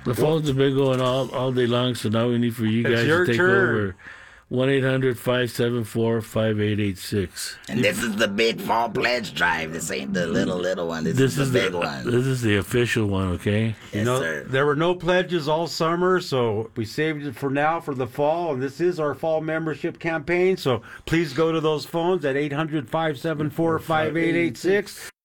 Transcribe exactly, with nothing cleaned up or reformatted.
The phones have been going all, all day long, so now we need for you It's guys your to take turn. over. one eight hundred five seven four five eight eight six. And this is the big fall pledge drive. This ain't the little, little one. This, This is is the big the one. this is the official one, okay? Yes, You know, sir. there were no pledges all summer, so we saved it for now for the fall, and this is our fall membership campaign. So please go to those phones at eight hundred five seven four five eight eight six.